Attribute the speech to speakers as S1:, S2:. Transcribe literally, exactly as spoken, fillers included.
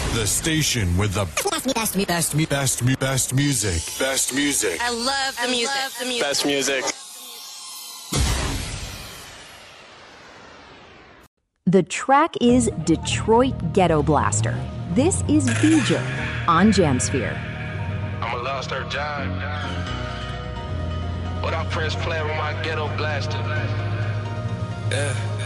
S1: The station with the best, best, best, best, best, best music. Best music.
S2: I love the music. I love the music.
S3: Best music.
S4: The track is Detroit Ghetto Blaster. This is V'ger on Jamsphere.
S3: I'm a lost earth giant. But I press play with my ghetto blaster. Yeah.